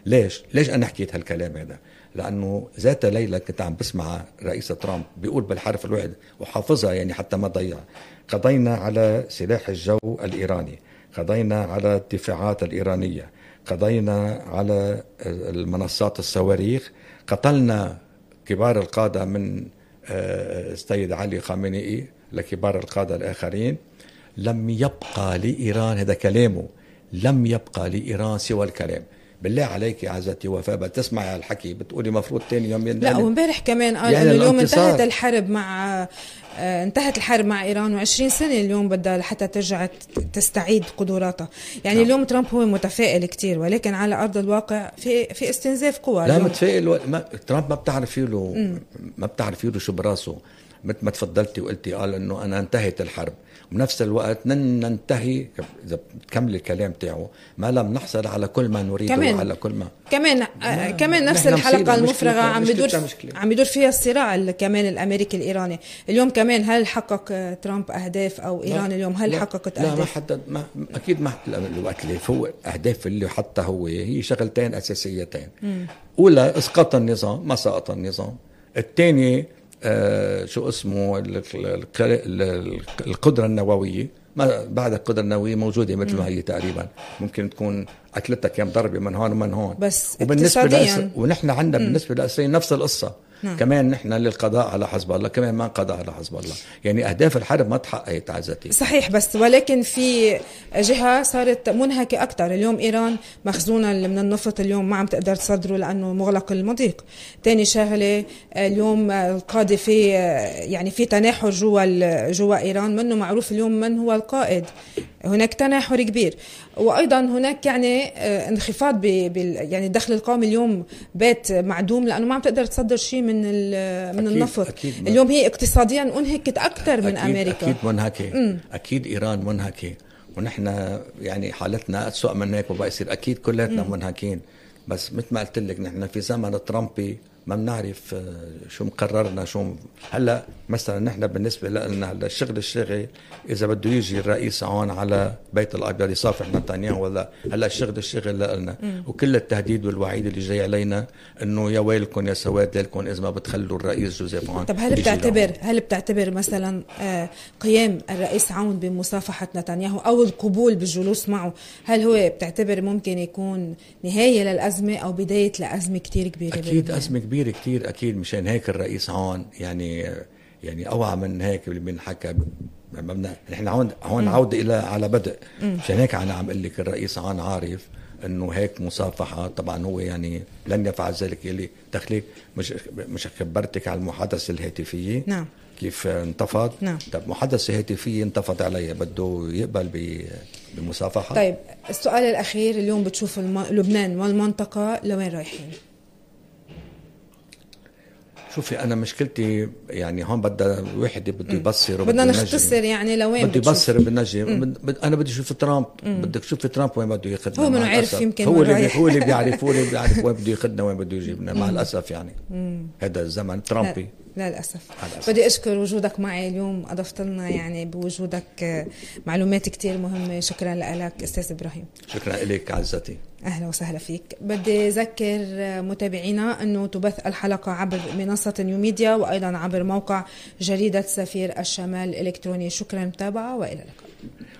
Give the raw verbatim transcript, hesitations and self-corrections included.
ليش ليش انا حكيت هالكلام هذا؟ لانه ذات ليله كنت عم بسمع رئيس ترامب بيقول بالحرف الواحد وحافظها يعني حتى ما ضيع: قضينا على سلاح الجو الايراني، قضينا على الدفاعات الايرانيه، قضينا على المنصات الصواريخ، قتلنا كبار القاده من السيد علي خامنئي لكبار القاده الاخرين. لم يبقى لايران، هذا كلامه، لم يبقى لايران سوى الكلام. بالله عليك يا عزتي وفاء بتسمعي هالحكي بتقولي مفروض تاني يوم لا يعني وامبارح كمان قال يعني انه اليوم انتهت الحرب مع آه انتهت الحرب مع ايران وعشرين سنه اليوم بدها لحتى ترجع تستعيد قدراتها. يعني نعم. اليوم ترامب هو متفائل كتير، ولكن على ارض الواقع في في استنزاف قوى. لا متفائل و... ما... ترامب ما بتعرف له م. ما بتعرف له شو براسه. مثل ما تفضلتي وقلتي قال انه انا انتهت الحرب، وبنفس الوقت ننتهي اذا بتكمل الكلام تاعه ما لم نحصل على كل ما نريده وعلى كل ما كمان آه كمان نفس الحلقه المفرغه عم بيدور عم بيدور فيها الصراع كمان الامريكي الايراني. اليوم كمان هل حقق ترامب اهداف او ايران لا اليوم هل لا حققت لا اهداف؟ ما حدد ما اكيد ما الوقت اللي فوق اهداف اللي حتى هو هي شغلتين اساسيتين. م. اولى اسقاط النظام، ما سقط النظام. الثاني آه شو اسمه القدرة النووية، ما بعد القدرة النووية موجودة مثل ما هي تقريبا، ممكن تكون أكلتها كم ضربة من هون ومن هون. بس وبالنسبة لأس... ونحن عندنا بالنسبة لإسرائيل نفس القصة. نعم. كمان نحن للقضاء على حزب الله، كمان ما قضى على حزب الله. يعني أهداف الحرب ما تحققت عزتي. صحيح، بس ولكن في جهة صارت منهكة أكتر. اليوم إيران مخزونة من النفط اليوم ما عم تقدر تصدره لأنه مغلق المضيق. تاني شغلة اليوم القادة في يعني في تناحر جوا جوا إيران، منه معروف اليوم من هو القائد. هناك تناحر كبير، وأيضا هناك يعني انخفاض بال يعني الدخل القومي اليوم بات معدوم لأنه ما عم تقدر تصدر شيء من من أكيد النفط. أكيد اليوم هي اقتصاديا انهكت أكثر من أكيد أمريكا. أكيد منهكة. م. أكيد إيران منهكة، ونحن يعني حالتنا أسوأ من هيك وبقى يصير أكيد كلنا منهكين. بس مثل ما قلت لك نحن في زمن ترامبي ما بنعرف شو مقررنا شو م... هلا مثلا نحن بالنسبه لنا هلا الشغل الشغل اذا بده يجي الرئيس هون على بيت الابيض يصافح نتنياهو ولا هلا الشغل الشغل لنا، وكل التهديد والوعيد اللي جاي علينا انه يا ويلكم يا سواد لكم اذا ما بتخلوا الرئيس جوزيف عون. طب هل بتعتبر لهم. هل بتعتبر مثلا قيام الرئيس عون بمصافحه نتنياهو او القبول بالجلوس معه، هل هو بتعتبر ممكن يكون نهايه للازمه او بدايه لازمه كتير كبيره؟ اكيد ازمه كبيرة كتير أكيد. مشان هيك الرئيس هون يعني يعني أوعى من هيك اللي بنحكى. نحن هون هون عودة إلى على بدء. مشان هيك أنا عم أقول لك الرئيس هون عارف إنه هيك مصافحة. طبعا هو يعني لن يفعل ذلك. اللي دخلك مش مش خبرتك على المحادثة الهاتفية. نعم. كيف انتفض. نعم. طب محادثة هاتفية انتفض عليه، بده يقبل بمصافحة. طيب السؤال الأخير، اليوم بتشوف الم... لبنان والمنطقة لوين رايحين؟ شوفي أنا مشكلتي يعني هون بدأ واحد بده يبصر بدنا نختصر يعني لوين بده يبصر بالنجي. أنا بدي أشوف ترامب. بدك تشوف ترامب وين بده ياخذنا. هو منو عارف يمكن هو اللي هو اللي بيعرف هو اللي بيعرف وين بده ياخذنا وين بده يجيبنا. مع الأسف يعني مم. هذا الزمن ترامبي. لا للأسف. بدي أشكر وجودك معي اليوم، أضفت لنا يعني بوجودك معلومات كتير مهمة. شكرا لك أستاذ إبراهيم. شكرا لك عزتي. أهلا وسهلا فيك. بدي أذكر متابعينا أنه تبث الحلقة عبر منصة نيو ميديا وأيضا عبر موقع جريدة سفير الشمال الإلكتروني. شكرا متابعة وإلى اللقاء.